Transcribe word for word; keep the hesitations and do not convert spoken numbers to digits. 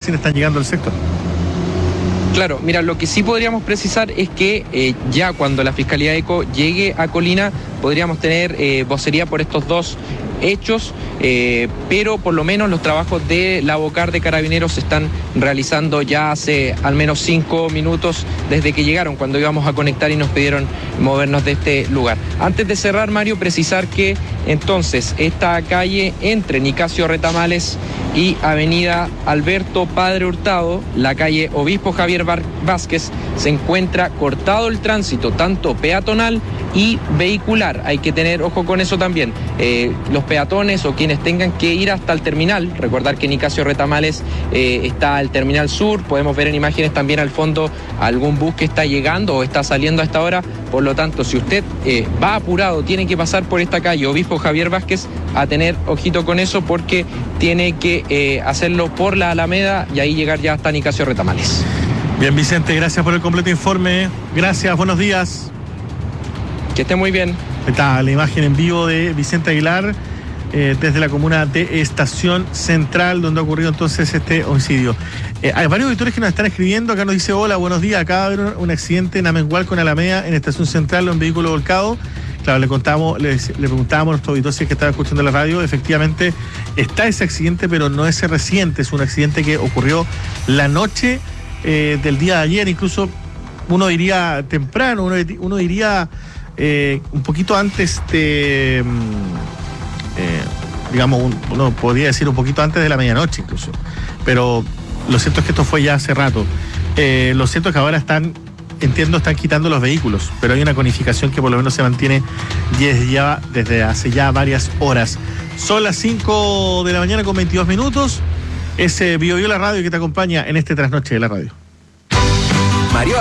recién están llegando al sector. Claro, mira, lo que sí podríamos precisar es que eh, ya cuando la Fiscalía ECO llegue a Colina, podríamos tener eh, vocería por estos dos hechos, eh, pero por lo menos los trabajos de la Bocar de Carabineros se están realizando ya hace al menos cinco minutos desde que llegaron, cuando íbamos a conectar y nos pidieron movernos de este lugar. Antes de cerrar, Mario, precisar que entonces esta calle entre Nicasio Retamales y Avenida Alberto Padre Hurtado, la calle Obispo Javier Vázquez, se encuentra cortado el tránsito, tanto peatonal y vehicular. Hay que tener ojo con eso también. Eh, los peatones o quienes tengan que ir hasta el terminal, recordar que en Nicasio Retamales eh, está el terminal sur, podemos ver en imágenes también al fondo algún bus que está llegando o está saliendo a esta hora. Por lo tanto, si usted eh, va apurado, tiene que pasar por esta calle Obispo Javier Vázquez, a tener ojito con eso, porque tiene que eh, hacerlo por la Alameda y ahí llegar ya hasta Nicasio Retamales. Bien, Vicente, gracias por el completo informe. Gracias, buenos días. Que esté muy bien. Está la imagen en vivo de Vicente Aguilar eh, desde la comuna de Estación Central, donde ha ocurrido entonces este homicidio. Eh, hay varios auditores que nos están escribiendo. Acá nos dice: hola, buenos días. Acaba de haber un, un accidente en Amengual con Alameda en Estación Central, un vehículo volcado. Claro, le contamos, le, le preguntábamos a nuestros auditores si es que estaba escuchando la radio. Efectivamente está ese accidente, pero no es reciente. Es un accidente que ocurrió la noche eh, del día de ayer, incluso uno diría temprano, uno, uno diría eh, un poquito antes de, eh, digamos, un, uno podría decir un poquito antes de la medianoche incluso. Pero lo cierto es que esto fue ya hace rato. Eh, lo cierto es que ahora están, entiendo, están quitando los vehículos, pero hay una conificación que por lo menos se mantiene desde, ya, desde hace ya varias horas. Son las cinco de la mañana con veintidós minutos. Es eh, Bio Bio la radio que te acompaña en este trasnoche de la radio. Mario